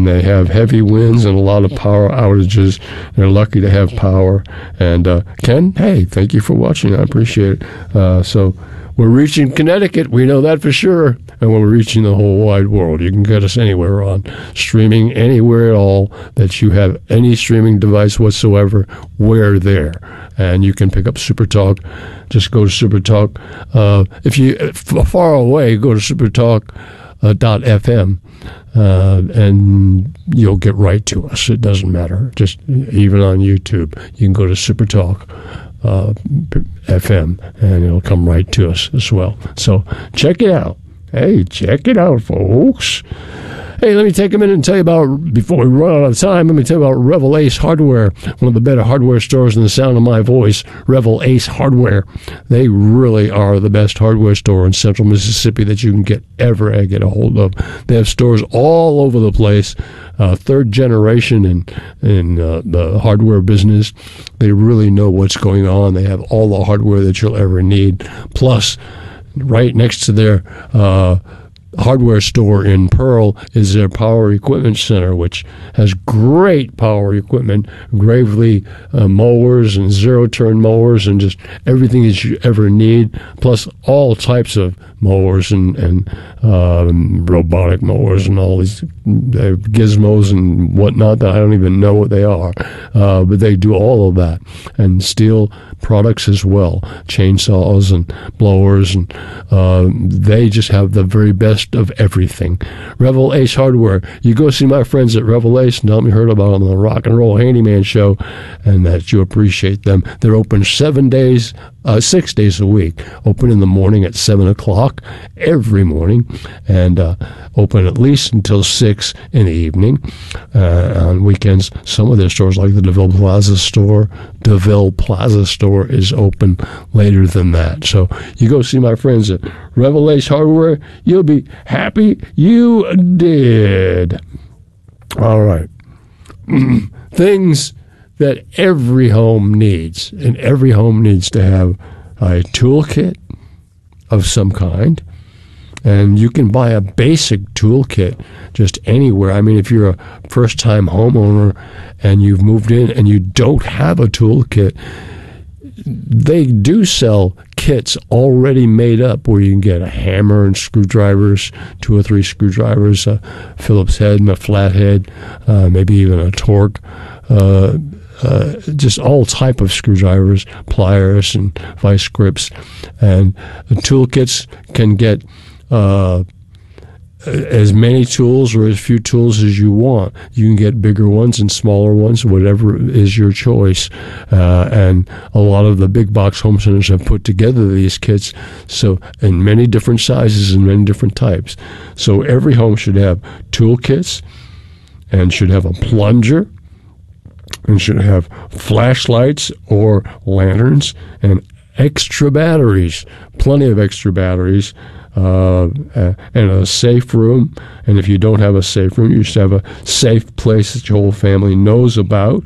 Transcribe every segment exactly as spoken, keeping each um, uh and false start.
and they have heavy winds and a lot of power outages. They're lucky to have power. And uh, Ken, hey, thank you for watching. I appreciate it. Uh, so we're reaching Connecticut. We know that for sure. And we're reaching the whole wide world. You can get us anywhere on streaming, anywhere at all that you have any streaming device whatsoever. We're there. And you can pick up SuperTalk. Just go to SuperTalk. Uh, if you're far away, go to supertalk dot f m. Uh, and you'll get right to us. It doesn't matter. Just even on YouTube, you can go to SuperTalk uh, F M, and it'll come right to us as well. So check it out. Hey, check it out, folks. Hey, let me take a minute and tell you about, before we run out of time, let me tell you about Revel Ace Hardware, one of the better hardware stores in the sound of my voice, Revel Ace Hardware. They really are the best hardware store in central Mississippi that you can get ever get a hold of. They have stores all over the place, uh, third generation in, in uh, the hardware business. They really know what's going on. They have all the hardware that you'll ever need. Plus, right next to their uh, hardware store in Pearl is their Power Equipment Center, which has great power equipment, Gravely uh, mowers and zero-turn mowers and just everything that you ever need, plus all types of mowers and, and um, robotic mowers and all these uh, gizmos and whatnot that I don't even know what they are. Uh, but they do all of that. And steel products as well, chainsaws and blowers, and uh, they just have the very best of everything. Revel Ace Hardware. You go see my friends at Revel Ace and tell them you heard about them on the Rock and Roll Handyman Show and that you appreciate them. They're open seven days, uh, six days a week. Open in the morning at seven o'clock every morning, and uh, open at least until six in the evening. Uh, on weekends, some of their stores, like the DeVille Plaza store, DeVille Plaza store, is open later than that. So you go see my friends at Revel Ace Hardware. You'll be happy you did. All right. Things that every home needs, and every home needs to have a toolkit of some kind. And you can buy a basic toolkit just anywhere. I mean, if you're a first-time homeowner and you've moved in and you don't have a toolkit, they do sell kits already made up where you can get a hammer and screwdrivers, two or three screwdrivers, a Phillips head and a flathead, uh, maybe even a torque, uh, uh, just all type of screwdrivers, pliers and vice grips. And the toolkits can get uh, as many tools or as few tools as you want. You can get bigger ones and smaller ones, whatever is your choice. Uh, and a lot of the big box home centers have put together these kits so in many different sizes and many different types. So every home should have toolkits and should have a plunger and should have flashlights or lanterns and extra batteries, plenty of extra batteries. Uh, uh, and a safe room. And if you don't have a safe room, you should have a safe place that your whole family knows about.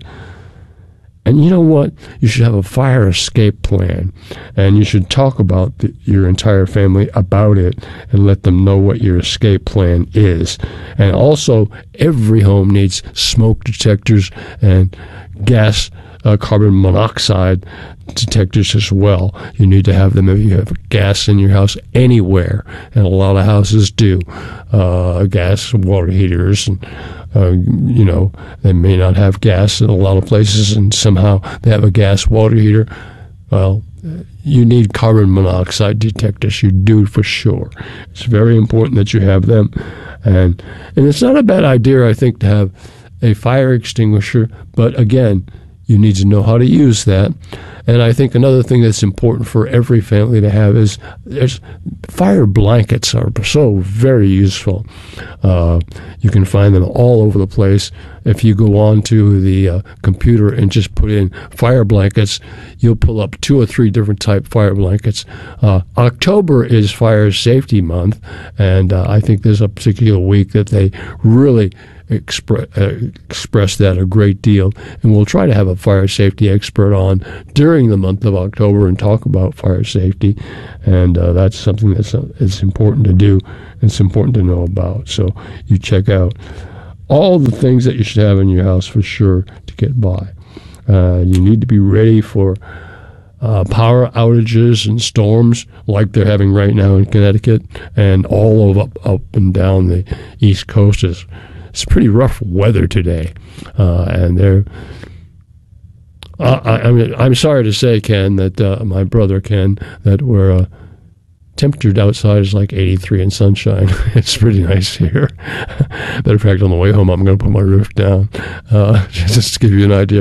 And you know what? You should have a fire escape plan. And you should talk about the, your entire family about it and let them know what your escape plan is. And also, every home needs smoke detectors and gas Uh, carbon monoxide detectors as well. You need to have them if you have gas in your house anywhere, and a lot of houses do. Uh, gas water heaters, and uh, you know, they may not have gas in a lot of places, and somehow they have a gas water heater. Well, you need carbon monoxide detectors. You do for sure. It's very important that you have them, and and it's not a bad idea, I think, to have a fire extinguisher. But again, you need to know how to use that. And I think another thing that's important for every family to have is there's fire blankets are so very useful. Uh, you can find them all over the place. If you go on to the uh, computer and just put in fire blankets, you'll pull up two or three different type fire blankets. Uh, October is Fire Safety Month, and uh, I think there's a particular week that they really Expre- uh, express that a great deal, and we'll try to have a fire safety expert on during the month of October and talk about fire safety, and uh, that's something that's uh, it's important to do. It's important to know about. So you check out all the things that you should have in your house for sure to get by. Uh, you need to be ready for uh, power outages and storms like they're having right now in Connecticut and all of up, up and down the East Coast. Is It's pretty rough weather today, uh, and they're. Uh, I, I mean, I'm sorry to say, Ken, that uh, my brother Ken, that we're uh, temperature outside is like eighty-three and sunshine. It's pretty nice here. Matter of fact, on the way home, I'm going to put my roof down uh, just to give you an idea.